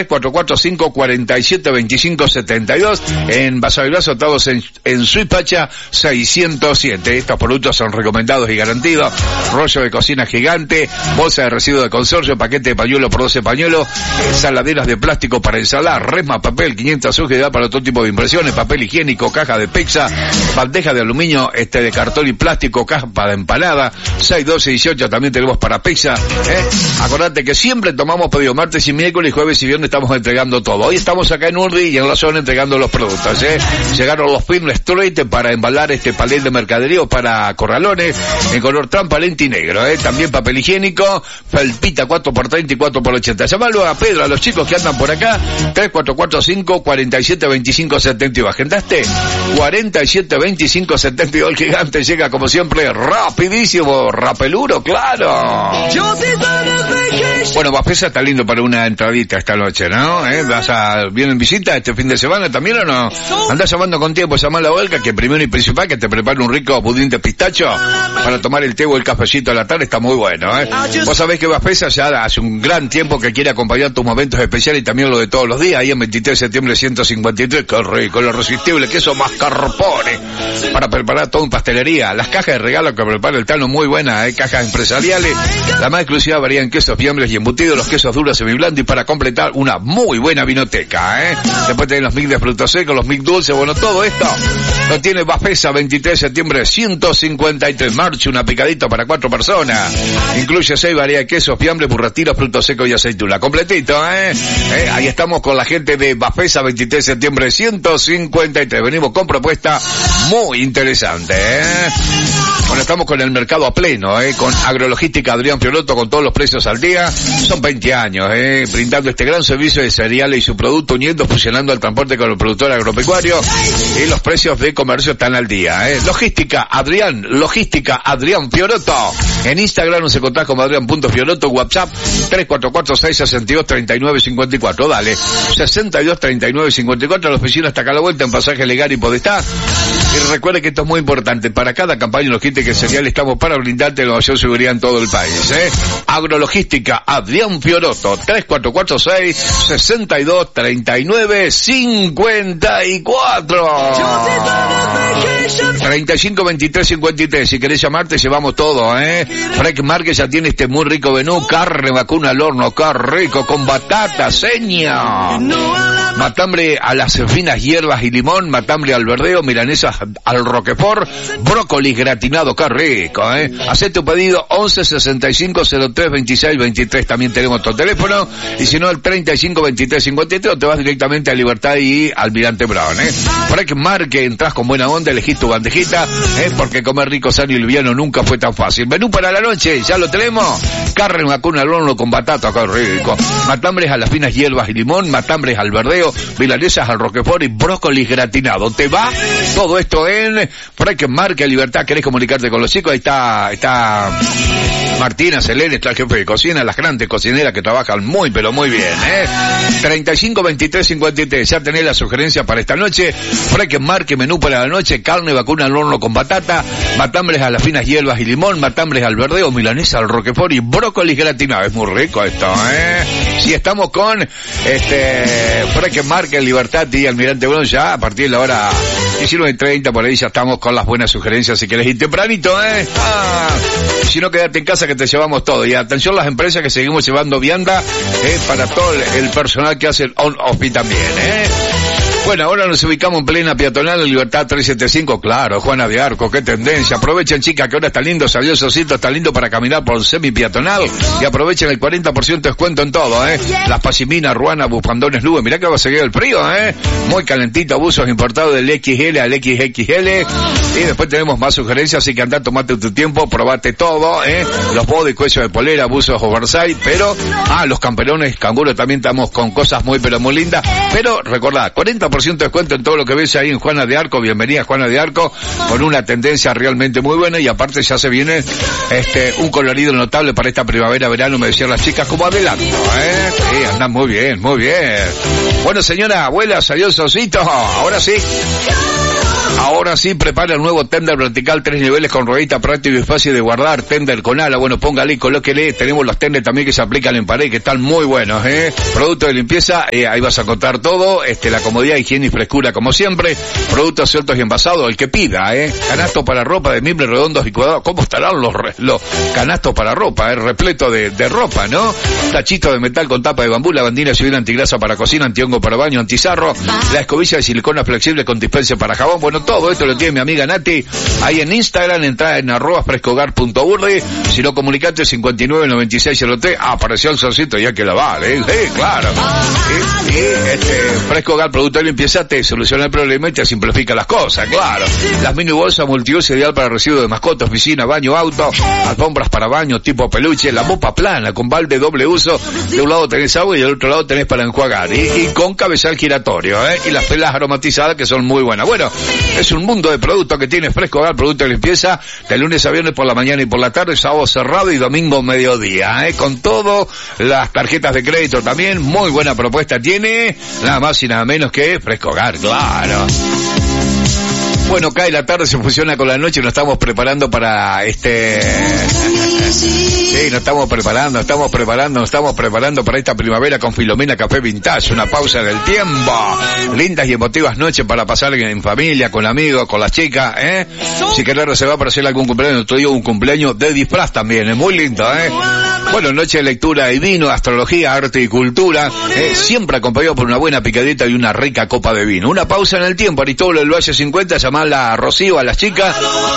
344-547-2572. En Basavilbaso, todos en Suipacha 607. Estos productos son recomendados y garantidos. Rollo de cocina gigante, bolsa de residuos de consorcio, paquete de pañuelo por 12 pañuelos, ensaladeras de plástico para ensalar, resma, papel, 500 hojas para todo tipo de impresiones, papel higiénico, caja de pizza, bandeja de aluminio, de cartón y plástico, caja para empanada, 6, 12, 18 también tenemos para pizza, Acordate que siempre tomamos pedido martes y miércoles, jueves y viernes estamos entregando todo. Hoy estamos acá en Urri y en la zona entregando los productos, Llegaron los Film Street para embalar palel de mercadería para corralones en color transparente y negro, También papel higiénico, felpita 4x30 y 4x80. Llamalo a Pedro, a los chicos que andan por acá, 3445-472572. ¿Agendaste? 472572. El gigante llega como siempre rapidísimo, rapeluro, claro. Bueno, Bafesa está lindo para una entradita esta noche, ¿no? ¿Vienen visita este fin de semana también o no? Andás llamando con tiempo, llamá a la Olga, que primero y principal que te prepare un rico budín de pistacho para tomar el té o el cafecito a la tarde, está muy bueno, Vos sabés que Bafesa ya hace un gran tiempo que quiere acompañar tus momentos especiales y también lo de todos los días, ahí en 23 de septiembre 153, qué rico, lo irresistible, queso mascarpone, para preparar todo en pastelería, las cajas de regalo que prepara el Tano, muy buenas, cajas empresariales, la más exclusiva varía en quesos, fiambres y embutidos, los quesos duros, semiblandos y para completar una muy buena vinoteca, Después tenés los mix de frutos secos, los mix dulces, bueno, todo esto lo tiene Bafesa, 23 de septiembre 153, marcha, una picadita para 4 personas, incluye 6 variedades de quesos, fiambres, burratinos, frutos secos y aceituna, completito, ahí estamos con la gente de Bafesa, 23 de septiembre 153, venimos con propuesta muy interesante, Bueno, estamos con el mercado a pleno, con Agrologística Adrián Fiorotto, con todos los precios al día, son 20 años, brindando este gran servicio de cereales y su producto, uniendo, fusionando el transporte con el productor agropecuario, y los precios de comercio están al día, Logística Adrián Fiorotto, en Instagram nos encontrás como Adrián.Fiorotto, WhatsApp 344-662-3954, dale, 62-3954, la oficina está acá a la vuelta en Pasaje Legal y Podestá, y recuerde que esto es muy importante, para cada campaña logística y cereal estamos para brindarte la mayor seguridad en todo el país, Agrologística Adrián Fiorotto, 3446-62-3954. 352353, si querés llamarte llevamos todo, Freck Market ya tiene este muy rico menú, carne vacuna al horno, qué rico, con batata, seña, matambre a las finas hierbas y limón, matambre al verdeo, milanesas al roquefort, brócoli gratinado, qué rico, Hacé tu pedido 11-65-03-26-23, también tenemos tu teléfono, y si no el 35-23-53, te vas directamente a Libertad y Almirante Brown, Freck Market, entras con buena onda, elegís tu bandejita, porque comer rico, sano y liviano nunca fue tan fácil. Menú para la noche, ya lo tenemos, carne vacuna al horno con batata, qué rico, matambres a las finas hierbas y limón, matambres al verdeo, milanesas al roquefort y brócoli gratinado. ¿Te va? Todo esto en Freck Market, Libertad. ¿Querés comunicarte con los chicos? Ahí está Martina Selene, está el jefe de cocina, las grandes cocineras que trabajan muy pero muy bien, 35-23-53, ya tenés la sugerencia para esta noche. Freck Market, menú para la noche, carne vacuna al horno con batata, matambres a las finas hierbas y limón, matambres al verdeo, milanesa al roquefort y brócoli gratinado. Es muy rico esto, Si estamos con Freck Market, Libertad y Almirante Brown, ya a partir de la hora 19:30 por ahí ya estamos con las buenas sugerencias, si querés ir tempranito, si no, quédate en casa que te llevamos todo. Y atención las empresas que seguimos llevando vianda, para todo el personal que hace el on-off también, Bueno, ahora nos ubicamos en plena peatonal en Libertad 375, claro, Juana de Arco, qué tendencia. Aprovechen, chicas, que ahora está lindo, salió el solcito, está lindo para caminar por semi-peatonal, y aprovechen el 40% de descuento en todo, Las pasiminas, ruanas, bufandones, nubes, mirá que va a seguir el frío, Muy calentito, buzos importados del XL al XXL, y después tenemos más sugerencias, así que andá, tomate tu tiempo, probate todo, Los body, cuello de polera, buzos oversize, pero, los camperones, canguro, también estamos con cosas muy pero muy lindas, pero recordá, 40% de descuento en todo lo que ves ahí en Juana de Arco. Bienvenida Juana de Arco, con una tendencia realmente muy buena, y aparte ya se viene un colorido notable para esta primavera-verano, me decían las chicas, como adelanto, Sí, andan muy bien, muy bien. Bueno, señora, abuela, salió el solcito, ahora sí. Ahora sí, prepara el nuevo tender vertical 3 niveles con ruedita práctico y fácil de guardar, tender con ala, bueno, póngale y colóquele, tenemos los tenders también que se aplican en pared, que están muy buenos, producto de limpieza, ahí vas a contar todo, la comodidad, higiene y frescura como siempre, productos sueltos y envasados, el que pida, canastos para ropa de mimbre redondos y cuadrados, ¿cómo estarán los canastos para ropa, repleto de ropa, ¿no? Tachito de metal con tapa de bambú, lavandina civil antigrasa para cocina, antihongo para baño, antizarro, la escobilla de silicona flexible con dispenser para jabón, bueno, todo esto lo tiene mi amiga Nati, ahí en Instagram, entra en @frescohogar.urdi, si no comunicate 599603, apareció el solcito ya que la vale, claro, Fresco Hogar, producto de limpieza, te soluciona el problema y te simplifica las cosas, claro. Las mini bolsas multiuso ideal para residuos de mascotas, oficina, baño, auto, alfombras para baño tipo peluche, la mopa plana con balde doble uso, de un lado tenés agua y del otro lado tenés para enjuagar, y con cabezal giratorio, y las pelas aromatizadas que son muy buenas. Bueno, es un mundo de productos que tiene Fresco Hogar, producto de limpieza, de lunes a viernes por la mañana y por la tarde, sábado cerrado y domingo mediodía, con todo, las tarjetas de crédito también, muy buena propuesta tiene, nada más y nada menos que Fresco Hogar, claro. Bueno, cae la tarde, se fusiona con la noche y nos estamos preparando para Sí, nos estamos preparando para esta primavera con Filomena Café Vintage, una pausa en el tiempo. Lindas y emotivas noches para pasar en familia, con amigos, con las chicas, Si querés reservar para hacer algún cumpleaños, te digo un cumpleaños de disfraz también, es muy lindo, Bueno, noche de lectura y vino, astrología, arte y cultura, siempre acompañado por una buena picadita y una rica copa de vino. Una pausa en el tiempo, Aristóbulo del Valle 50, llamarla a Rocío, a las chicas,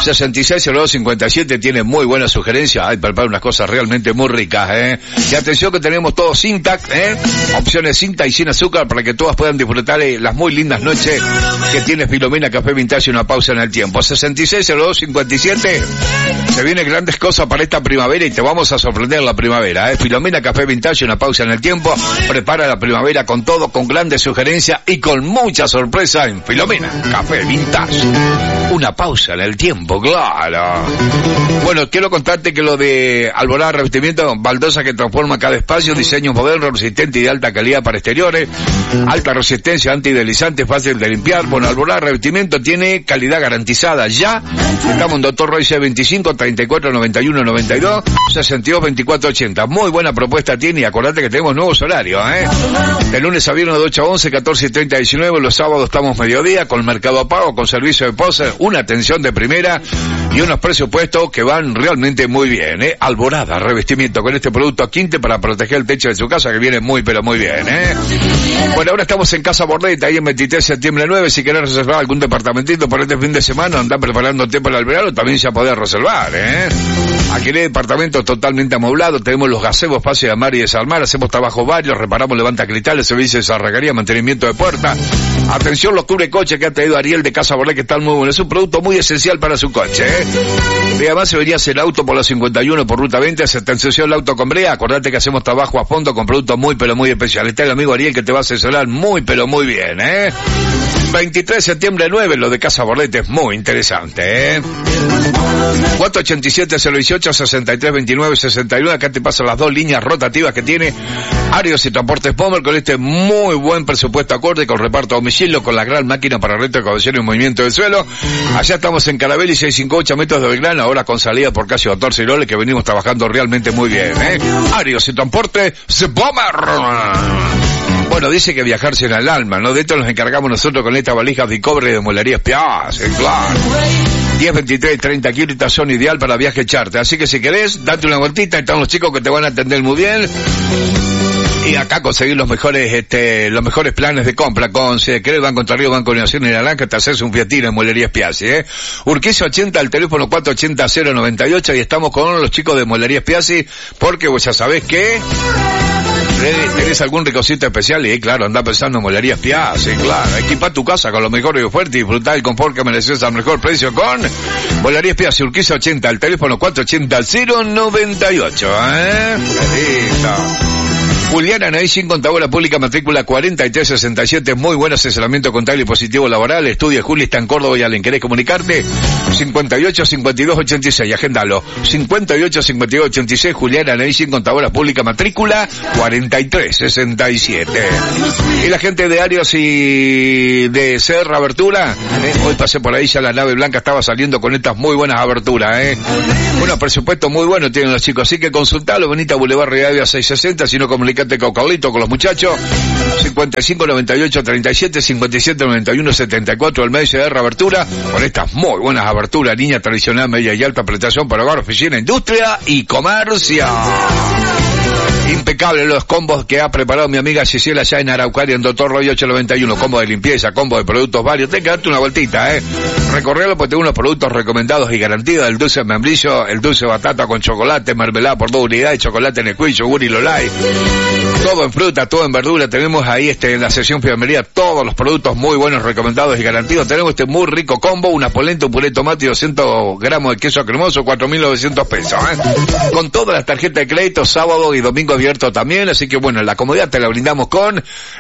660257, tiene muy buena sugerencia, prepara unas cosas realmente muy ricas, Y atención que tenemos todo Sintac, opciones Sintac y sin azúcar para que todas puedan disfrutar las muy lindas noches que tiene Filomena Café Vintage y una pausa en el tiempo. 660257, se vienen grandes cosas para esta primavera y te vamos a sorprender la primavera, Filomena Café Vintage y una pausa en el tiempo, prepara la primavera con todo, con grandes sugerencias y con mucha sorpresa en Filomena Café Vintage. Una pausa en el tiempo, claro. Bueno, quiero contarte que lo de Alborada Revestimiento, baldosa que transforma cada espacio, diseño moderno, resistente y de alta calidad para exteriores, alta resistencia, antideslizante, fácil de limpiar. Bueno, Alborada Revestimiento tiene calidad garantizada. Ya estamos en Doctor Roy C25, 34 91 92, 62 24 80. Muy buena propuesta tiene y acordate que tenemos nuevos horarios, De lunes a viernes de 8 a 11, 14 y 30 a 19, los sábados estamos mediodía, con mercado a pago, con servicio de pose, una atención de primera y unos presupuestos que van realmente muy bien, Alborada Revestimiento, con este producto Quinte para proteger el techo de su casa, que viene muy pero muy bien, Bueno, ahora estamos en Casa Bordeta, ahí en 23 de septiembre 9, si querés reservar algún departamentito por este fin de semana, andá preparándote para el verano, también ya podés reservar, Aquí en el departamento totalmente amoblado, tenemos los gazebos fácil de amar y desarmar, hacemos trabajos varios, reparamos levanta cristales, servicios de zarraguería, mantenimiento de puerta. Atención, los cubre coche que ha traído Ariel de Casa Bordeta, que están muy buenos, es un producto muy esencial para su coche, Y además se venía el auto por la 51 por ruta 20, se te ensució el auto con brea, acordate que hacemos trabajo a fondo con productos muy pero muy especiales. Está el amigo Ariel que te va a asesorar muy pero muy bien, 23 de septiembre 9, lo de Casa Bordeta es muy interesante, 487-018-6329-61, acá te pasan las dos líneas rotativas que tiene Arios y Transportes Pommer con este muy buen presupuesto acorde, con reparto a domicilio, con la gran máquina para reto de cabecero y movimiento del suelo. Allá estamos en Carabelli, 658 metros de Belgrano, ahora con salida por calle Doctor Cirole, que venimos trabajando realmente muy bien, Arios y Transportes Pommer. Bueno, dice que viajarse en el alma, ¿no? De esto nos encargamos nosotros con estas valijas de cobre de Mueblerías Piaz, claro. 10, 23, 30 kilos son ideal para viaje charter. Así que si querés, date una vueltita, están los chicos que te van a atender muy bien. Y acá conseguir los mejores planes de compra con, si querés, Banco Entre Ríos, Banco Nación y Naranja, te haces un fiatino en Mueblerías Piazzi, Urquiza 80, al teléfono 480-098, y estamos con los chicos de Mueblerías Piazzi, porque vos ya sabés que ¿tenés algún ricocito especial? Y claro, andá pensando en Mueblerías Piazzi, claro. Equipa tu casa con lo mejor y oferta y disfrutá del confort que mereces al mejor precio con Mueblerías Piazzi, Urquiza 80, al teléfono 480-098, Listo. Juliana Naicin, contadora pública, matrícula 4367, muy buen asesoramiento contable y positivo laboral. Estudia Juli, está en Córdoba y alguien querés comunicarte, 585286, agéndalo, 585286, Juliana Naicin, contadora pública, matrícula 4367. Y la gente de Arios y de Serra Abertura, hoy pasé por ahí, ya la nave blanca estaba saliendo con estas muy buenas aberturas, Bueno, presupuesto muy bueno tienen los chicos, así que consultalo, venite a Boulevard Rivadavia 660, si no comunicate con Carlito, con los muchachos, 55 98 37 57 91 74, el medio de reabertura, con estas muy buenas aberturas, línea tradicional, media y alta prestación para hogar, oficina, industria y comercio. Impecable los combos que ha preparado mi amiga Gisela allá en Araucaria, en Doctor Roy 891, combo de limpieza, combo de productos varios, tenés que darte una vueltita, recorrerlo porque tengo unos productos recomendados y garantidos, el dulce de membrillo, el dulce de batata con chocolate, mermelada por 2 unidades, chocolate en el cuy, yogur y lolay, todo en fruta, todo en verdura, tenemos ahí en la sección fiambrería todos los productos muy buenos, recomendados y garantidos, tenemos este muy rico combo, una polenta, un puré de tomate y 200 gramos de queso cremoso, 4.900 pesos, con todas las tarjetas de crédito, sábado y domingo abierto también, así que bueno, la comodidad te la brindamos con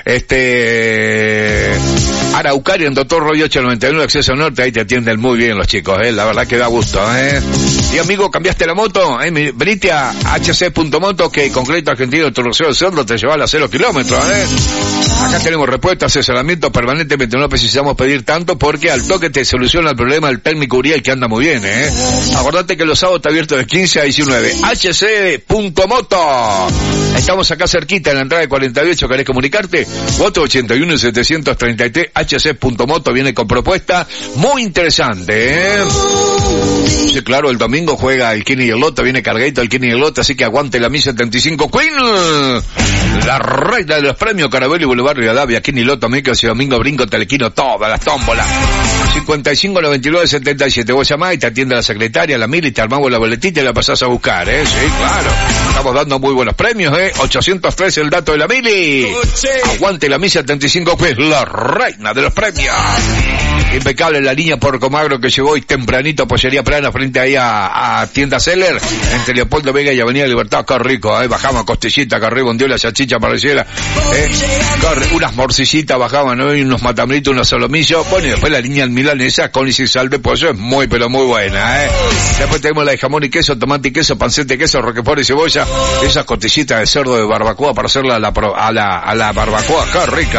Araucaria en Doctor Roy 891, acceso norte, ahí te atienden muy bien los chicos, la verdad que da gusto, Y amigo, ¿cambiaste la moto? Venite a hc.moto, que con crédito argentino tu rocío del cerdo te lleva a 0 kilómetros, Acá tenemos respuesta, asesoramiento permanentemente, no precisamos pedir tanto porque al toque te soluciona el problema el técnico Uriel, que anda muy bien, Acordate que los sábados está abierto de 15 a 19, hc.moto. Estamos acá cerquita en la entrada de 48, ¿querés comunicarte? 481 733 hc.moto, viene con propuesta muy interesante, Sí, claro, el domingo juega el Kini y el Loto, viene cargadito el Kini y el Loto, así que aguante la 1075 Queen, la reina de los premios, Carabello y Boulevard Rivadavia, Kini y Loto, micros y domingo brinco, telequino, todas las tómbolas. 55 99 77, vos llamás y te atiende la secretaria, la mili, te armamos la boletita y la pasás a buscar, Sí, claro. Estamos dando muy buenos premios, 803 el dato de la mili. Aguante la 1075 Queen, la reina de los premios. Impecable la línea Porcomagro que llegó hoy tempranito, pollería plana frente ahí a Tienda Seller, entre Leopoldo Vega y Avenida Libertad, qué rico, bajamos a costillita, acá arriba, la salchicha parrillera, unas morcillitas bajaban, y unos matambritos, unos solomillos, bueno, y después la línea milanesa con y sin sal de pollo es muy, pero muy buena, Después tenemos la de jamón y queso, tomate y queso, panceta y queso, roquefort y cebolla, esas costillitas de cerdo de barbacoa para hacerla a la barbacoa, qué rica,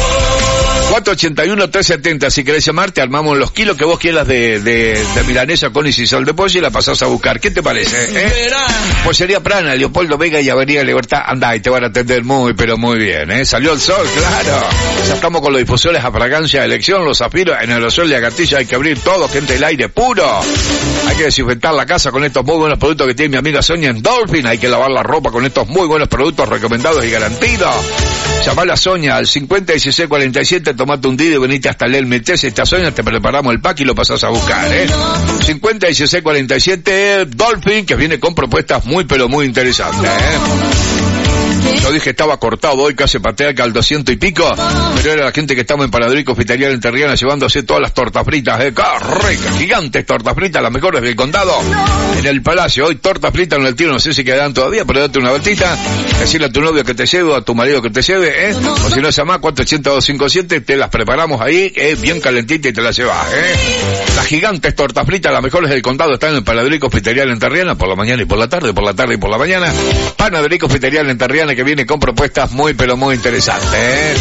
481-370, si querés llamarte, armamos los kilos que vos quieras de milanesa con y sin sal de pollo y la pasás a buscar. ¿Qué te parece? Pollería Prana, Leopoldo Vega y Avenida Libertad, andá y te van a atender muy, pero muy bien, Salió el sol, claro. Ya estamos con los difusores a fragancia de elección, los zafiros, en el aerosol de Agatilla hay que abrir todo, que entre el aire puro. Hay que desinfectar la casa con estos muy buenos productos que tiene mi amiga Sonia en Dolphin, hay que lavar la ropa con estos muy buenos productos recomendados y garantidos. Llamá a Sonia al 50 16 47, tomate un día y venite hasta el metés esta Sonia, te preparamos el pack y lo pasás a buscar, 50 16 47 Dolphin, que viene con propuestas muy pero muy interesantes, Yo dije estaba cortado hoy, casi patea al 200 y pico, pero era la gente que estaba en Panadería y Confitería en Terriana llevándose todas las tortas fritas, ¡qué ricas! Gigantes tortas fritas, las mejores del condado, en el Palacio. Hoy tortas fritas en el tiro, no sé si quedan todavía, pero date una vueltita, decirle a tu novio que te lleve, o a tu marido que te lleve, o si no llama 48257, te las preparamos ahí, bien calentita y te las llevas, Las gigantes tortas fritas, las mejores del condado, están en el Panadería y Confitería en Terriana, por la mañana y por la tarde y por la mañana. Panadería y Confitería en Terriana, que viene con propuestas muy pero muy interesantes,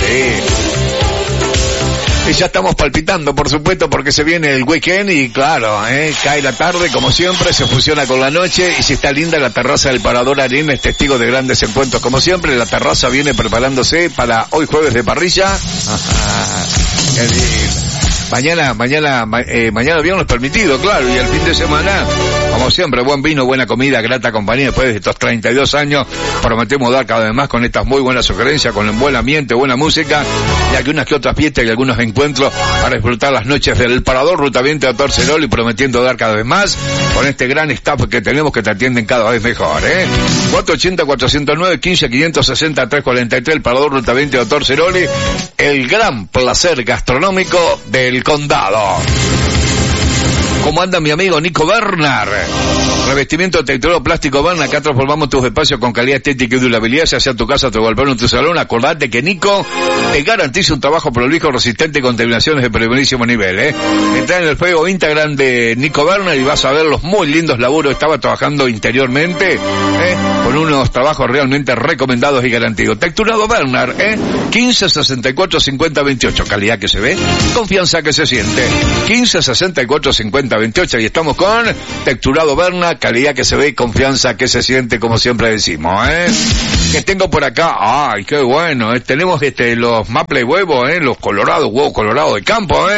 Y ya estamos palpitando, por supuesto, porque se viene el weekend y claro, cae la tarde, como siempre, se fusiona con la noche y si está linda la terraza del Parador Arena, es testigo de grandes encuentros, como siempre. La terraza viene preparándose para hoy jueves de parrilla. Qué lindo. Mañana viernes permitido, claro, y el fin de semana, como siempre, buen vino, buena comida, grata compañía. Después de estos 32 años, prometemos dar cada vez más con estas muy buenas sugerencias, con un buen ambiente, buena música, y algunas que otras fiestas y algunos encuentros para disfrutar las noches del Parador, Ruta 20 a Torcerol, y prometiendo dar cada vez más con este gran staff que tenemos que te atienden cada vez mejor, 480-409-15-560-343, el Parador, Ruta 20 a Torceroli, el gran placer gastronómico del condado. ¿Cómo anda mi amigo Nico Bernard? Revestimiento texturado plástico Bernard. Acá transformamos tus espacios con calidad estética y durabilidad, ya sea en tu casa, tu galpón o en tu salón. Acordate que Nico te garantiza un trabajo prolijo, resistente con terminaciones de primerísimo nivel, Entra en el Facebook o Instagram de Nico Bernard y vas a ver los muy lindos laburos. Estaba trabajando interiormente, con unos trabajos realmente recomendados y garantidos. Texturado Bernard, 15 64 50 28. Calidad que se ve, confianza que se siente. 15 64 50 28. Y estamos con Texturado Bernard, calidad que se ve, confianza que se siente, como siempre decimos, Que tengo por acá, ay, qué bueno, tenemos los maple huevos, los colorados, huevos colorados de campo,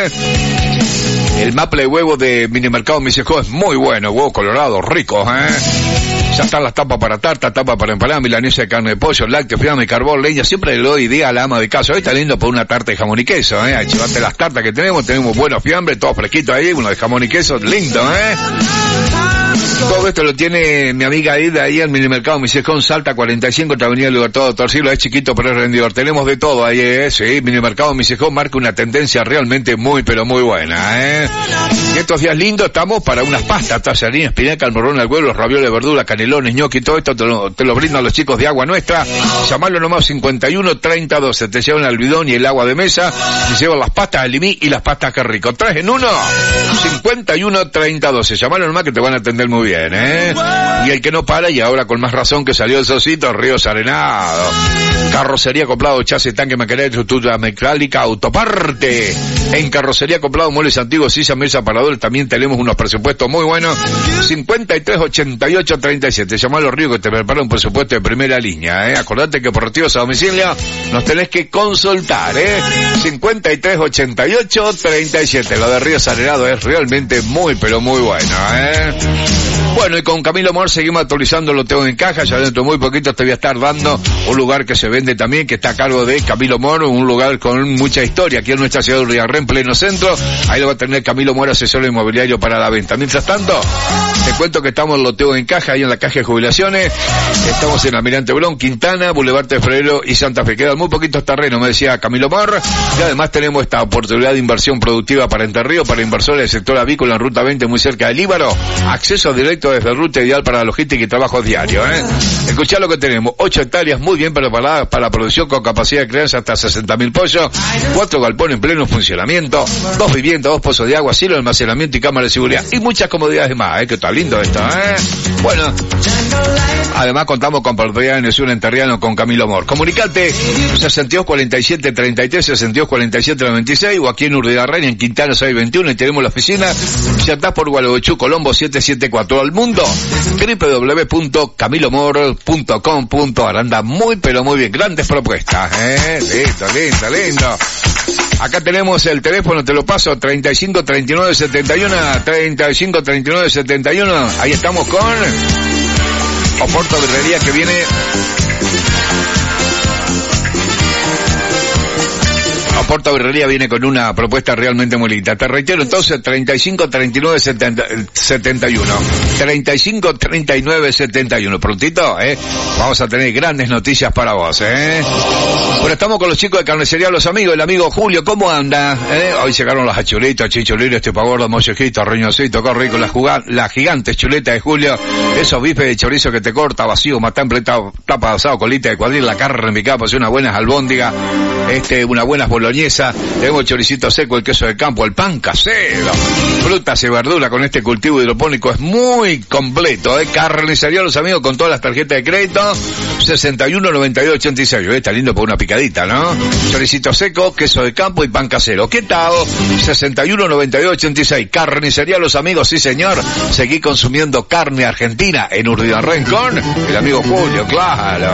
El maple huevo de Minimercado Miseco es muy bueno, huevos colorados, ricos, Ya están las tapas para tarta, tapas para empanar, milanesa de carne de pollo, lácteo, fiambre, carbón, leña. Siempre le doy idea a la ama de casa. Hoy está lindo por una tarta de jamón y queso, Llevate las tartas que tenemos buenos fiambre, todo fresquito ahí, uno de jamón y queso, lindo, Todo esto lo tiene mi amiga Aida ahí en Minimercado Misecón, Salta 45, otra avenida Libertador Torcilo. Es chiquito pero es rendidor. Tenemos de todo ahí, sí. Minimercado Misecón marca una tendencia realmente muy pero muy buena, Y estos días lindos estamos para unas pastas, tallarines, espinaca, almorrón al huevo, los ravioles de verdura, canelones, ñoqui, todo esto te lo brindan los chicos de Agua Nuestra. Llamalo nomás 51 30 12. Te llevan el bidón y el agua de mesa, te llevan las pastas de limí y las pastas que rico. 3 en 1, 51 30 12. Llamalo nomás que te van a atender muy bien, Y el que no para, y ahora con más razón que salió el Sosito, Ríos Arenado. Carrocería acoplado, chasis, tanque, maquinaria, estructura mecánica, autoparte. En carrocería acoplado, muebles antiguos, sillas, mesa, paradores, también tenemos unos presupuestos muy buenos. 53 88 37. Llamá a los Ríos que te prepara un presupuesto de primera línea, Acordate que por retiros a domicilio nos tenés que consultar, 53 88 37. Lo de Ríos Arenado es realmente muy pero muy bueno, Bueno, y con Camilo Mor seguimos actualizando Lo Tengo en Caja. Ya dentro de muy poquito te voy a estar dando un lugar que se vende también, que está a cargo de Camilo Mor, un lugar con mucha historia aquí en nuestra ciudad de Uribarren, pleno centro. Ahí lo va a tener Camilo Mor, asesor inmobiliario para la venta. Mientras tanto, te cuento que estamos en Lo Tengo en Caja, ahí en la Caja de Jubilaciones. Estamos en Almirante Brown, Quintana, Boulevard de Febrero y Santa Fe. Quedan muy poquitos terrenos, me decía Camilo Mor. Y además tenemos esta oportunidad de inversión productiva para Entre Ríos, para inversores del sector avícola en Ruta 20, muy cerca del Líbaro. Acceso directo desde ruta, ideal para logística y trabajo diario, Escuchá lo que tenemos: 8 hectáreas muy bien preparadas para la producción, con capacidad de crianza hasta 60.000 pollos, 4 galpones en pleno funcionamiento, 2 viviendas, 2 pozos de agua, silo de almacenamiento y cámara de seguridad, y muchas comodidades más, que está lindo esto, Bueno, además contamos con propiedad en el sur enterriano con Camilo Mor. Comunicate 62 47 33, 62 47 96, o aquí en Uribarren, en Quintana 621, y tenemos la oficina, ya estás por Gualeguaychú, Colombo 774. Al mundo, www.camilomor.com.ar. Anda muy pero muy bien, grandes propuestas, lindo. Acá tenemos el teléfono, te lo paso, 35 39 71, 35 39 71. Ahí estamos con Oporto Birrería, que viene Oporto Birrería viene con una propuesta realmente muy linda. Te reitero entonces, 35 39 71. 35 39 71. Prontito, vamos a tener grandes noticias para vos, Bueno, estamos con los chicos de Carnicería Los Amigos, el amigo Julio. ¿Cómo anda? Hoy llegaron las achulitas, chicholitos, estipagordo, mollejito, riñoncito, qué rico, las gigantes chuletas de Julio. Esos bifes de chorizo que te corta, vacío, matambre, tapa de asado, colita de cuadril, la carne en mi capa, unas buenas albóndigas, unas buenas boloñesas. Tenemos choricito seco, el queso de campo, el pan casero, frutas y verduras con este cultivo hidropónico. Es muy completo, Carnicería Los Amigos, con todas las tarjetas de crédito. 61 92 86. Está lindo por una picadita, ¿no? Choricito seco, queso de campo y pan casero. ¿Qué tal? 61 92 86. Carnicería Los Amigos, sí señor. Seguí consumiendo carne argentina en Uribarren con el amigo Julio, claro.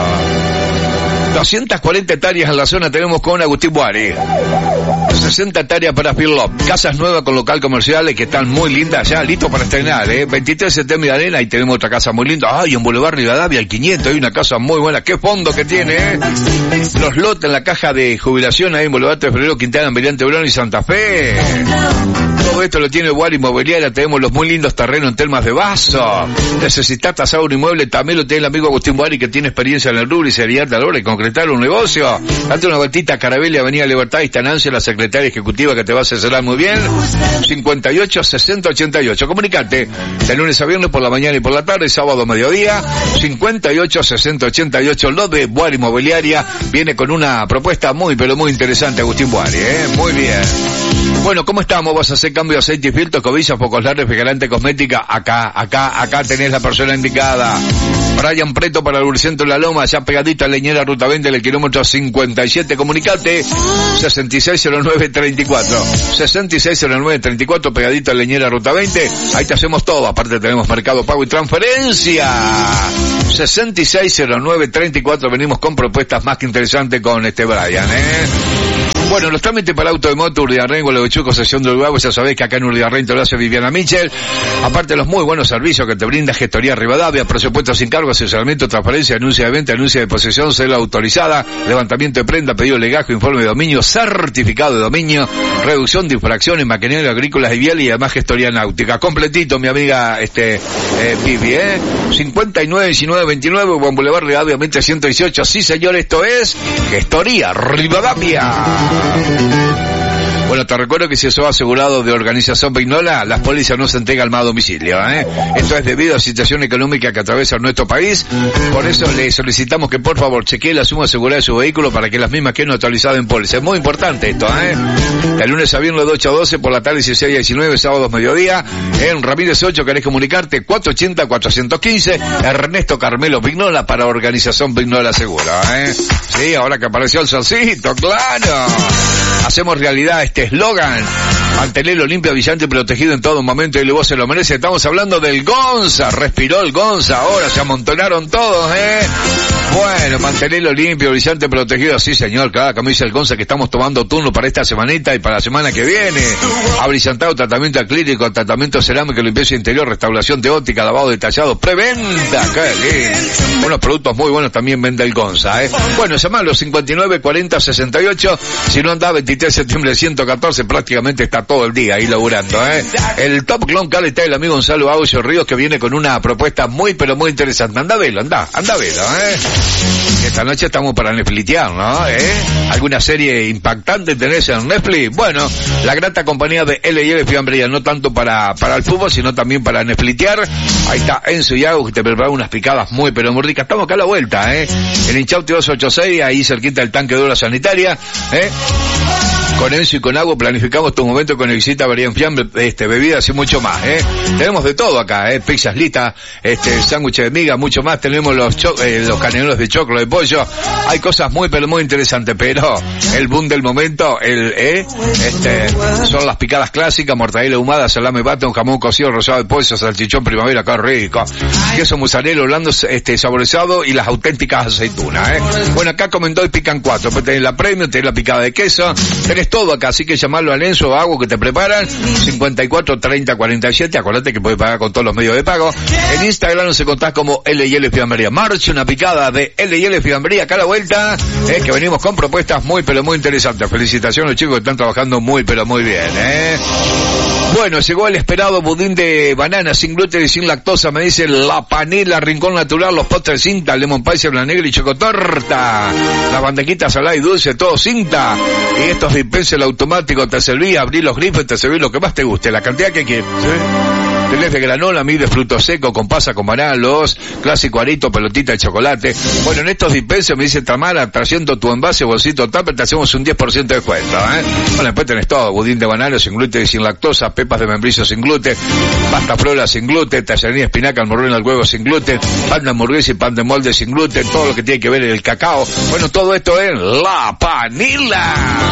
240 hectáreas en la zona tenemos con Agustín Buari. 60 hectáreas para Firlop. Casas nuevas con local comerciales que están muy lindas ya, listos para estrenar, 23 de septiembre de Arena, y tenemos otra casa muy linda. Ay, en Boulevard Rivadavia, al 500, hay una casa muy buena. Qué fondo que tiene, Los lotes en la Caja de Jubilación ahí en Boulevard de Febrero, Quintana, Almirante Brown y Santa Fe. Todo esto lo tiene Guari Inmobiliaria. Tenemos los muy lindos terrenos en Termas de Vaso. Necesitas tasar un inmueble, también lo tiene el amigo Agustín Guari, que tiene experiencia en el rubro y seriedad a la hora de concretar un negocio. Date una vueltita a Carabelli, Avenida Libertad, y está Nancy, la secretaria ejecutiva, que te va a asesorar muy bien. 58 60 88. Comunicate de lunes a viernes por la mañana y por la tarde, sábado a mediodía. 58 60 88. Lo de Guari Inmobiliaria viene con una propuesta muy, pero muy interesante, Agustín Guari, muy bien. Bueno, ¿cómo estamos? Vas a hacer cambio de aceite y filtro, cobillas, focos largos, refrigerante, cosmética. Acá tenés la persona indicada. Brian Preto para el Urcentro La Loma, ya pegadito a Leñera, ruta 20, el kilómetro 57. Comunicate 660934. 660934, pegadito a Leñera, ruta 20. Ahí te hacemos todo. Aparte tenemos Mercado Pago y transferencia. 660934. Venimos con propuestas más que interesantes con Brian, Bueno, los trámites para auto de moto, Urdiarren, Gualeguaychú, sesión del Uruguay, ya sabéis que acá en Urdiarren te lo hace Viviana Michel. Aparte de los muy buenos servicios que te brinda Gestoría Rivadavia, presupuesto sin cargo, asesoramiento, transferencia, anuncia de venta, anuncia de posesión, cédula autorizada, levantamiento de prenda, pedido de legajo, informe de dominio, certificado de dominio, reducción de infracciones, maquinaria agrícolas y vial, y además gestoría náutica. Completito, mi amiga, Vivi, 591929, Juan Boulevard Rivadavia, 118. Sí, señor, esto es Gestoría Rivadavia. Bueno, te recuerdo que si sos asegurado de Organización Vignola, las pólizas no se entregan al domicilio, Esto es debido a la situación económica que atraviesa nuestro país. Por eso le solicitamos que por favor chequee la suma asegurada de su vehículo para que las mismas queden actualizadas en póliza. Es muy importante esto, De lunes a viernes de 8 a 12, por la tarde 16 a 19, sábados mediodía. En Ramírez 8, querés comunicarte, 480-415, Ernesto Carmelo Vignola para Organización Vignola Segura, Sí, ahora que apareció el solcito, claro. Hacemos realidad este eslogan: mantenerlo limpio, brillante y protegido en todo momento, y vos se lo merece. Estamos hablando del Gonza. Respiró el Gonza, ahora se amontonaron todos, Bueno, mantenerlo limpio, brillante, protegido, sí señor, claro, como dice el Gonza, que estamos tomando turno para esta semanita y para la semana que viene. Abrillantado, tratamiento acrílico, tratamiento cerámico, limpieza interior, restauración de óptica, lavado detallado, preventa. ¡Qué lindo! Unos productos muy buenos también vende el Gonza, Bueno, llamalo 59 40 68, si no anda 23 de septiembre 114, prácticamente está todo el día ahí laburando, El Top Clone Car está el amigo Gonzalo Aucio Ríos, que viene con una propuesta muy, pero muy interesante. Anda a verlo, anda a verlo, Esta noche estamos para Netflixear, ¿no? ¿Alguna serie impactante tenés en Netflix? Bueno, la grata compañía de L&L Fiambrería, no tanto para el fútbol, sino también para Netflixear. Ahí está Enzo y Agus, que te preparan unas picadas muy, pero muy ricas. Estamos acá a la vuelta, En Inchausti 286, ahí cerquita del tanque de obra sanitaria, Con Enzo y con Agua planificamos tu momento con visita a Varian Fiambre, bebidas y mucho más, Tenemos de todo acá, pizzas listas, sándwiches de miga, mucho más. Tenemos los canelones de choclo, de pollo. Hay cosas muy, pero muy interesantes, pero el boom del momento, son las picadas clásicas, mortadela ahumada, salame bata, un jamón cocido, rosado de pollo, salchichón primavera, qué rico. Queso mozzarella, blando, saborizado, y las auténticas aceitunas, Bueno, acá comentó y pican 4, pues tenés la premium, tenés la picada de queso, tenés todo acá, así que llamarlo a Lenzo o Agua, que te preparan. 54 30 47, acordate que puedes pagar con todos los medios de pago. En Instagram nos encontrás como L&L Fiambrería. Marcha una picada de L&L Fiambrería acá a la vuelta, que venimos con propuestas muy, pero muy interesantes. Felicitaciones a los chicos que están trabajando muy, pero muy bien, Bueno, llegó el esperado budín de banana sin gluten y sin lactosa, me dice La Panela, Rincón Natural, los postres cinta, lemon pie, cebra negra y chocotorta, las bandejitas salada y dulce, todo cinta, y estos dispensers automáticos te serví, abrí los grifos, te serví lo que más te guste, la cantidad que quieras, Tenés de granola, mí de fruto seco, con pasa, con banana, los clásico arito, pelotita de chocolate. Bueno, en estos dispensers me dice Tamara, trayendo tu envase, bolsito tupper, te hacemos un 10% de descuento, Bueno, después tenés todo, budín de banano sin gluten y sin lactosa, pepas de membrillo sin gluten, pasta frola sin gluten, tallarines, espinaca, almorrón al huevo sin gluten, pan de hamburguesa y pan de molde sin gluten, todo lo que tiene que ver en el cacao. Bueno, todo esto en La Panela.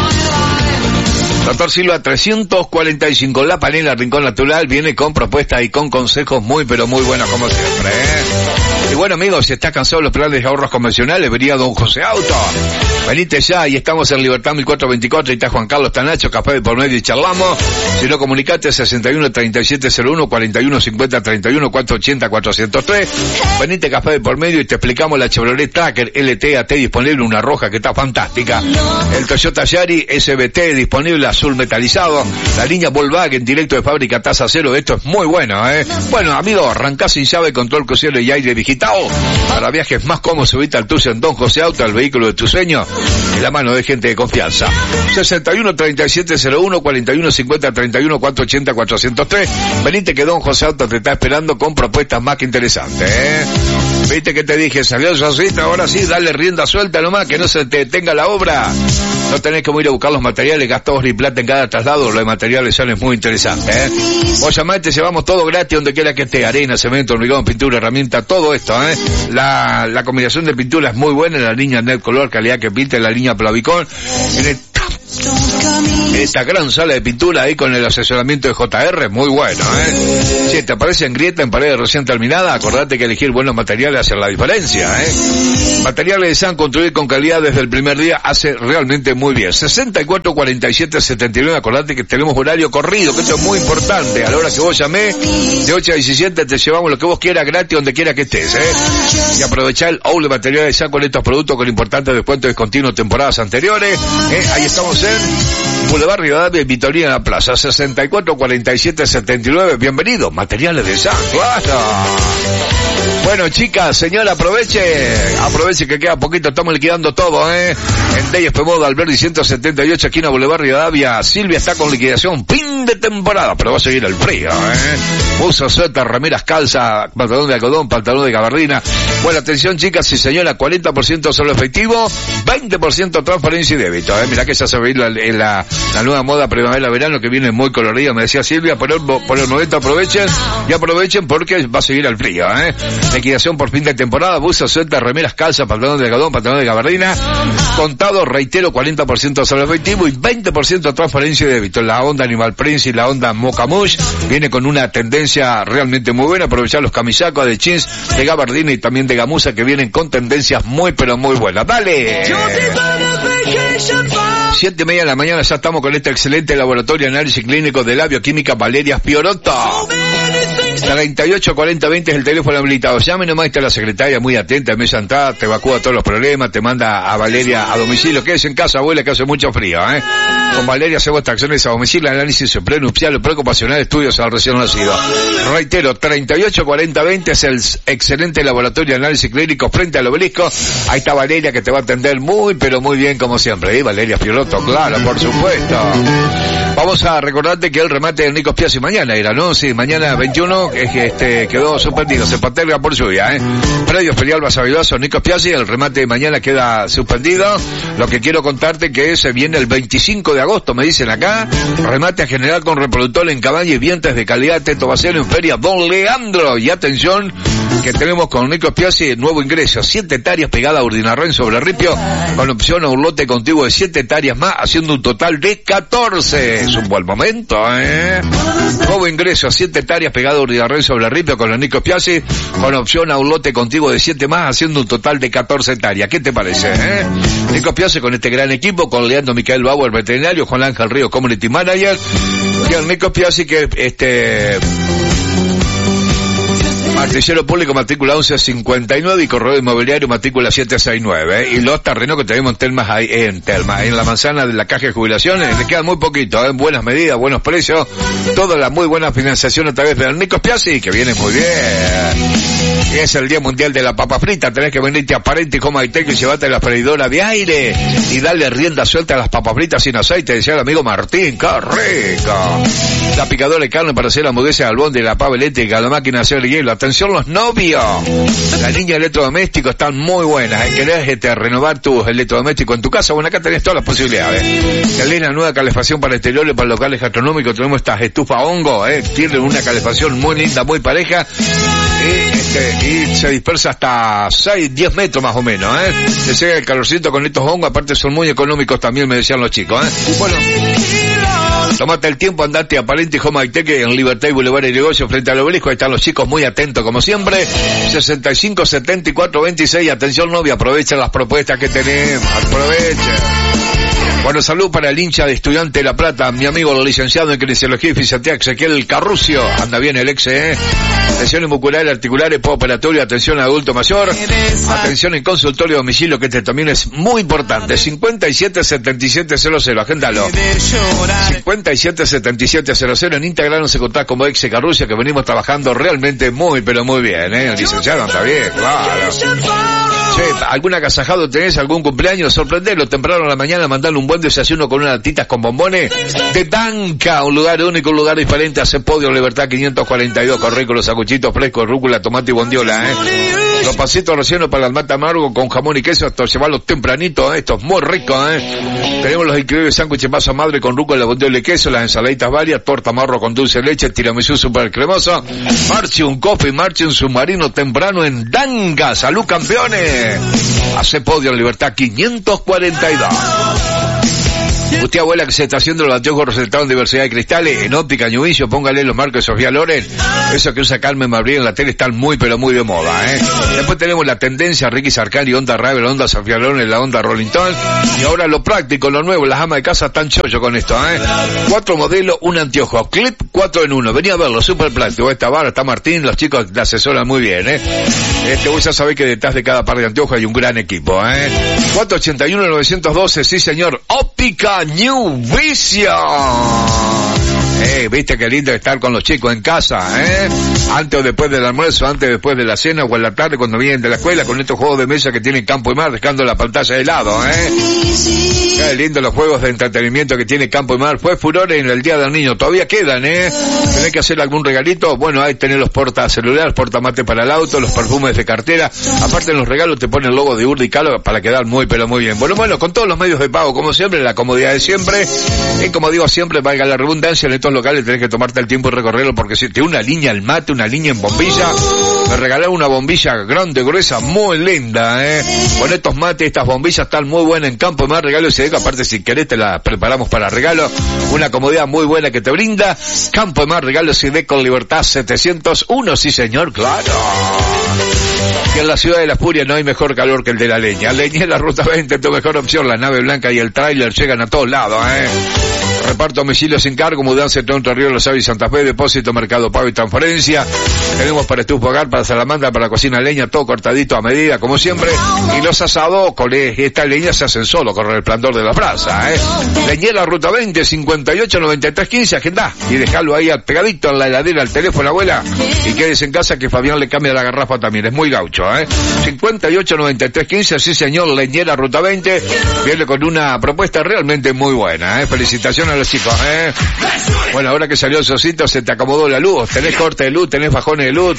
Doctor Silva 345, La Panela, Rincón Natural, viene con propuestas y con consejos muy, pero muy buenos como siempre, Igual bueno, amigos, si estás cansado de los planes de ahorros convencionales, venía Don José Auto. Venite ya, y estamos en Libertad 1424, y está Juan Carlos Tanacho, café de por medio y charlamos. Si no, comunicate 61 3701 41 50 31 480 403. Venite café de por medio y te explicamos la Chevrolet Tracker LT disponible, una roja que está fantástica. El Toyota Yaris SBT disponible, azul metalizado. La línea Volkswagen directo de fábrica, tasa cero. Esto es muy bueno, Bueno, amigo, arrancá sin llave, control crucero y aire digital. Para viajes más cómodos, subite al tuyo en Don José Auto, el vehículo de tu sueño, en la mano de gente de confianza. 61 3701 41 50 31 480 403. Venite que Don José Auto te está esperando con propuestas más que interesantes, Viste que te dije, salió el Josita, ahora sí, dale rienda suelta nomás, que no se te detenga la obra. No tenés que ir a buscar los materiales, gastados ni plata en cada traslado, los materiales salen muy interesantes, Vos llamás y te llevamos todo gratis donde quiera que esté, arena, cemento, hormigón, pintura, herramienta, todo esto, La combinación de pintura es muy buena, en la línea Net Color, calidad que pinta, en la línea Plavicón, esta gran sala de pintura ahí con el asesoramiento de JR, muy bueno, Si te aparece en grieta, en paredes recién terminada, acordate que elegir buenos materiales hace la diferencia, Materiales de San, construir con calidad desde el primer día, hace realmente muy bien. 64 47 79, acordate que tenemos horario corrido, que esto es muy importante. A la hora que vos llamé, de 8 a 17, te llevamos lo que vos quieras gratis donde quiera que estés, Y aprovechá el Oule Materiales de San con estos productos con importantes descuentos discontinuos temporadas anteriores, Ahí estamos en Boulevard Rivadavia y Vitorina en la Plaza, 64 47 79, bienvenido, Materiales de San, claro. Bueno, chicas, señora, aproveche que queda poquito, estamos liquidando todo, En DSP Moda, Alberdi 178, esquina Boulevard Rivadavia. Silvia está con liquidación, fin de temporada, pero va a seguir el frío, Usa, suéter, remeras, calza, pantalón de algodón, pantalón de gabardina. Bueno, atención, chicas y señora, 40% solo efectivo, 20% transferencia y débito, Mirá que ya se ve la nueva moda primavera-verano que viene muy colorida, me decía Silvia, por el momento aprovechen porque va a seguir el frío, Liquidación por fin de temporada, buzo, suelta, remeras, calza, pantalón de algodón, pantalón de gabardina, contado, reitero, 40% solo efectivo y 20% transferencia y débito. La onda Animal Prince y la onda Mocamush viene con una tendencia realmente muy buena, aprovechar los camisacos de jeans, de gabardina y también de gamuza que vienen con tendencias muy pero muy buenas. ¡Dale! 7:30 de la mañana ya estamos con este excelente laboratorio de análisis clínico de la bioquímica Valeria Fiorotto. 38 40 20 es el teléfono habilitado. Llame nomás, está la secretaria muy atenta, me sentada, te evacúa todos los problemas, te manda a Valeria a domicilio. Quédese en casa, abuela, que hace mucho frío, Con Valeria hacemos acciones a domicilio, análisis prenupcial, preocupacional, estudios al recién nacido. Reitero, 38 40 20 es el excelente laboratorio de análisis clínico frente al obelisco. Ahí está Valeria que te va a atender muy pero muy bien como siempre, Valeria Fiorotto, claro, por supuesto. Vamos a recordarte que el remate del Nico Spiazzi mañana era, ¿no? Sí, mañana 21, quedó suspendido, se posterga por lluvia, Predio ferial Basavilbaso, Nico Spiazzi, el remate de mañana queda suspendido. Lo que quiero contarte que se viene el 25 de agosto, me dicen acá, remate a general con reproductor en cabaña y vientres de calidad, teto vacío en feria Don Leandro. Y atención, que tenemos con Nico Spiazzi nuevo ingreso, 7 hectáreas pegada a Urdinarren sobre Ripio, con opción a un lote contiguo de 7 hectáreas más, haciendo un total de 14. Es un buen momento, Nuevo ingreso, 7 hectáreas pegado a Urdinarren sobre Ripio con el Nico Spiazzi, con opción a un lote contiguo de 7 más, haciendo un total de 14 hectáreas. ¿Qué te parece, Nico Spiazzi con este gran equipo, con Leandro Micael Bauer, veterinario, Juan Ángel Río, Community Manager, y el Nico Spiazzi que Artillero público, matrícula 1159 y correo inmobiliario, matrícula 769. Y los terrenos que tenemos en Telma, en la manzana de la caja de jubilaciones, le quedan muy poquito, en buenas medidas, buenos precios, toda la muy buena financiación a través del Nico Spiazzi, que viene muy bien. Y es el Día Mundial de la Papa Frita, tenés que venirte a Parente y Coma y llevarte la freidora de aire y darle rienda suelta a las papas fritas sin aceite, decía el amigo Martín, ¡qué rico! La picadora de carne para hacer hamburguesa, albón de la pava eléctrica, la máquina de hacer hielo. Atención los novios, la línea de electrodomésticos están muy buenas, querés renovar tus electrodomésticos en tu casa, bueno, acá tenés todas las posibilidades. Tenés la nueva calefacción para exteriores, para locales gastronómicos, tenemos estas estufas hongo, tienen una calefacción muy linda, muy pareja, y se dispersa hasta 6-10 metros más o menos, se llega el calorcito con estos hongos, aparte son muy económicos también, me decían los chicos, Bueno, Tomate el tiempo, andate a Palente y Home High-Tech en Libertad y Boulevard y Negocio frente al Obelisco. Ahí están los chicos muy atentos como siempre. 65 74 26. Atención novia, aprovecha las propuestas que tenemos. Aprovecha. Bueno, salud para el hincha de Estudiante de La Plata, mi amigo el licenciado en Kinesiología y Fisiatría, Ezequiel Carrucio. Anda bien el ex, Atención en musculares, articulares, postoperatorio, atención a adulto mayor. Atención en consultorio a domicilio, que este también es muy importante. 577700, agéndalo. 577700. En Instagram nos encontrás como ex Carrucio, que venimos trabajando realmente muy, pero muy bien, El licenciado anda bien, claro. Che, ¿algún agasajado tenés? ¿Algún cumpleaños? Sorprendelo temprano a la mañana, mandarle un buen desayuno con unas latitas con bombones de Tanca, un lugar único, un lugar diferente. Hace Podio Libertad 542, con ricos sacuchitos frescos, rúcula, tomate y bondiola, Los pasitos rellenos para el mate amargo con jamón y queso, hasta llevarlos tempranito, Esto es muy rico, Tenemos los increíbles sándwiches masa madre con rúcula, bondiola y queso, las ensaladitas varias, torta marro con dulce de leche, tiramisú super cremoso. Marche un coffee, marche un submarino temprano en Tanca. ¡Salud, campeones! Hace Podio en Libertad 542. Usted, abuela, que se está haciendo los anteojos recetados en diversidad de cristales, en óptica Ñubillo, póngale los marcos de Sofía Loren. Eso que usa Carmen Mabriel en la tele están muy, pero muy de moda, Después tenemos la tendencia Ricky Sarkari, Honda Ravel, Honda Sofía Loren, la Honda Rollington. Y ahora lo práctico, lo nuevo, las amas de casa están chollo con esto, 4 modelos, un anteojo, clip 4 en 1. Venía a verlo, súper práctico. Esta barra está Martín, los chicos la asesoran muy bien, Vos ya sabés que detrás de cada par de anteojos hay un gran equipo, 481-912, sí señor, óptica New Vision. Viste qué lindo estar con los chicos en casa, Antes o después del almuerzo, antes o después de la cena o en la tarde cuando vienen de la escuela, con estos juegos de mesa que tienen Campo y Mar, dejando la pantalla de lado, Qué lindo los juegos de entretenimiento que tiene Campo y Mar. Fue furor en el Día del Niño, todavía quedan, Tenés que hacer algún regalito. Bueno, ahí tenés los portacelulares, portamate para el auto, los perfumes de cartera. Aparte en los regalos te ponen el logo de Urdi Calo para quedar muy, pero muy bien. Bueno, con todos los medios de pago, como siempre, la comodidad de siempre. Y como digo siempre, valga la redundancia, en estos locales tenés que tomarte el tiempo y recorrerlo, porque si te una línea al mate, una línea en bombilla. Me regalaron una bombilla grande, gruesa, muy linda, Con estos mates, estas bombillas están muy buenas en Campo y Mar, regalo y se deja. Aparte, si querés, te la preparamos para regalo. Una comodidad muy buena que te brinda Campo y Mar, regalo CD con Libertad 701, sí señor, claro. Y en la ciudad de La Furia no hay mejor calor que el de la leña. Leñera Ruta 20, tu mejor opción. La nave blanca y el tráiler llegan a todos lados, Reparto domicilio sin cargo, mudanza entre Río Los Avis y Santa Fe, depósito, mercado pago y transferencia. Tenemos para estufa hogar, para salamandra, para cocina leña, todo cortadito a medida, como siempre. Y los asados con esta leña se hacen solo, con el resplandor de la brasa, Leñera Ruta 20, 58 93 15, agendá. Y dejalo ahí pegadito en la heladera, al teléfono, abuela. Y quédese en casa que Fabián le cambia la garrafa también, es muy gaucho, 58 93 15, sí señor, Leñera Ruta 20. Viene con una propuesta realmente muy buena, Felicitaciones a los chicos, Bueno, ahora que salió el Sosito, se te acomodó la luz. Tenés corte de luz, tenés bajones de luz,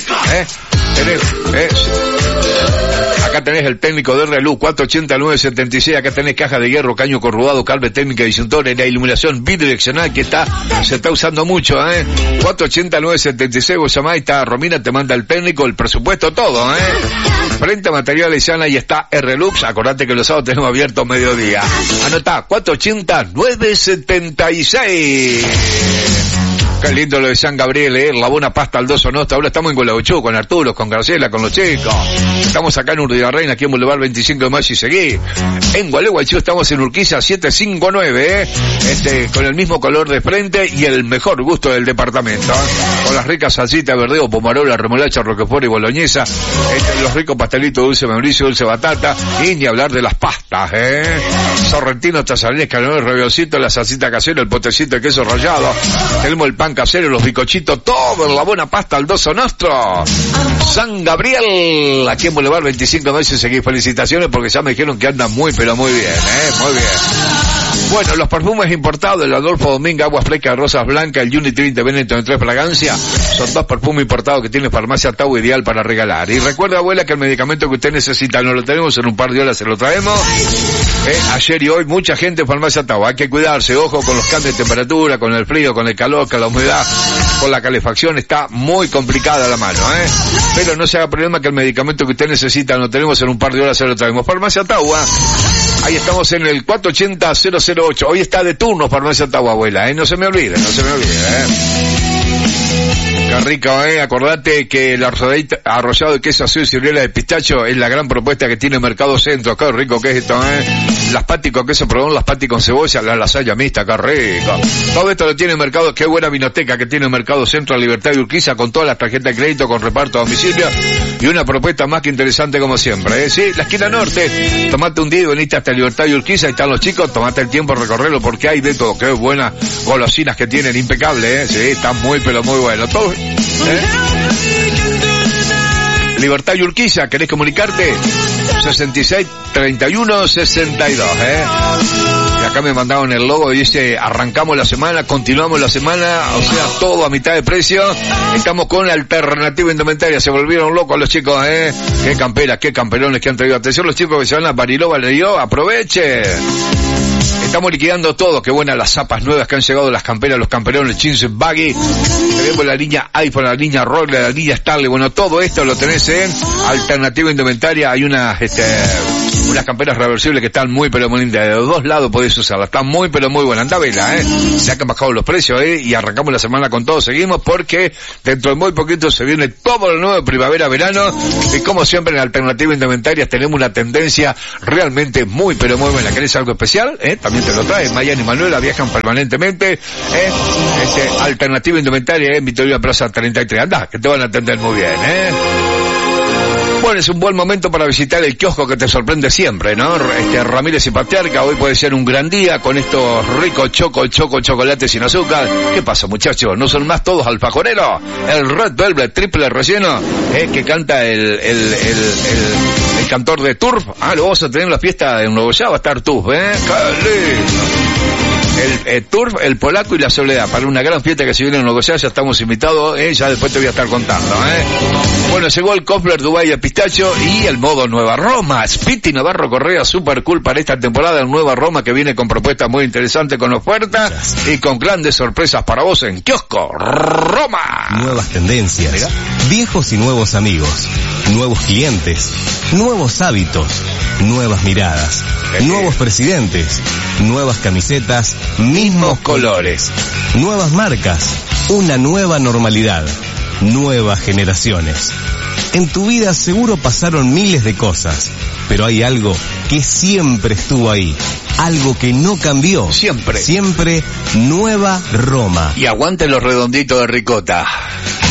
Acá tenés el técnico de Reluz, 480-976, acá tenés caja de hierro, caño corrugado, cable técnica, disyuntores, la iluminación bidireccional que se está usando mucho, 480-976, vos llamás, está Romina, te manda el técnico, el presupuesto, todo, Frente a materiales sana y está Relux, acordate que los sábados tenemos abierto mediodía. Anotá, 480-976. Qué lindo lo de San Gabriel, la buena pasta al doso nostro. Ahora estamos en Gualeguaychú, con Arturo, con Graciela, con los chicos. Estamos acá en Urdigarreina, aquí en Boulevard 25 de Mayo y seguí. En Gualeguaychú estamos en Urquiza 759, con el mismo color de frente y el mejor gusto del departamento, con las ricas salsitas, verdeo, pomarola, remolacha, roquefort y boloñesa, los ricos pastelitos, dulce membrillo, dulce batata, y ni hablar de las pastas, sorrentinos, tallarines, canelones, rebioncitos, la salsita casera, el potecito de queso rallado. Tenemos el pan casero, los bizcochitos, todo en la buena pasta al doso nostro. San Gabriel, aquí en Boulevard 25 de Mayo y seguí. Felicitaciones porque ya me dijeron que andan muy, pero muy bien, muy bien. Bueno, los perfumes importados, el Adolfo Domínguez, Agua Fresca, Rosas Blancas, el Unity 20 Benetton en 3 fragancias, son 2 perfumes importados que tiene Farmacia Tau, ideal para regalar. Y recuerda, abuela, que el medicamento que usted necesita no lo tenemos, en un par de horas se lo traemos. Ayer y hoy mucha gente en Farmacia Tau, hay que cuidarse, ojo con los cambios de temperatura, con el frío, con el calor, con la humedad, con la calefacción, está muy complicada la mano, Pero no se haga problema que el medicamento que usted necesita no tenemos, en un par de horas se lo traemos. Farmacia Tau, Ahí estamos en el 480-008. Hoy está de turno para nuestra abuela, no se me olvide, Qué rico, acordate que el arrollado de queso azul y ciruela de pistacho es la gran propuesta que tiene Mercado Centro. Qué rico que es esto, Las patis con queso prodón, las patis con cebolla, la lasaña mixta, qué rico. Todo esto lo tiene Mercado, qué buena vinoteca que tiene Mercado Centro, Libertad y Urquiza, con todas las tarjetas de crédito, con reparto a domicilio, y una propuesta más que interesante como siempre, Sí, la esquina norte, tomate un día y veniste hasta Libertad y Urquiza, ahí están los chicos, tomate el tiempo, recorrerlo, porque hay de todo, qué buenas golosinas que tienen, impecable, Sí, están muy, pero muy buenos, todo, Libertad y Urquiza, ¿querés comunicarte? 66-31-62, Y acá me mandaron el logo y dice, arrancamos la semana, continuamos la semana, o sea, todo a mitad de precio. Estamos con Alternativa Indumentaria, se volvieron locos los chicos, Qué camperas, qué camperones que han traído. Atención los chicos que se van a Bariloche, Valerio, aproveche. Estamos liquidando todo, qué buenas las zapas nuevas que han llegado, las camperas, los camperones, jeans baggy. Tenemos la línea iPhone, la línea Roller, la línea Starley, bueno, todo esto lo tenés en Alternativa Indumentaria. Hay unas camperas reversibles que están muy pero muy lindas, de los dos lados podés usarlas, están muy pero muy buenas, anda vela, se han bajado los precios, y arrancamos la semana con todo, seguimos porque dentro de muy poquito se viene todo lo nuevo de primavera-verano, y como siempre en Alternativa Indumentaria tenemos una tendencia realmente muy pero muy buena. ¿Querés algo especial? También te lo trae, Mayan y Manuela viajan permanentemente, Alternativa Indumentaria en Victoria Plaza 33, anda, que te van a atender muy bien, Bueno, es un buen momento para visitar el kiosco que te sorprende siempre, ¿no? Ramírez y Patriarca, hoy puede ser un gran día con estos ricos chocolate sin azúcar. ¿Qué pasa, muchachos? ¿No son más todos alfajoreros? El Red Velvet triple relleno, que canta el cantor de Turf. Lo vamos a tener en la fiesta en Nuevo Ya, va a estar Turf, ¡Qué lindo! El Turf, el Polaco y la Soledad, para una gran fiesta que se viene en Nuevo Ya estamos invitados, ya después te voy a estar contando, Bueno, llegó el Kofler Dubai de pistacho y el modo Nueva Roma. Spiti Navarro Correa, super cool para esta temporada en Nueva Roma, que viene con propuestas muy interesantes, con ofertas y con grandes sorpresas para vos en Kiosco Roma. Nuevas tendencias, ¿Mira? Viejos y nuevos amigos, nuevos clientes, nuevos hábitos, nuevas miradas, nuevos presidentes, nuevas camisetas, mismos colores, nuevas marcas, una nueva normalidad, nuevas generaciones. En tu vida seguro pasaron miles de cosas, pero hay algo que siempre estuvo ahí, algo que no cambió. Siempre. Siempre Nueva Roma. Y aguante los redonditos de ricota.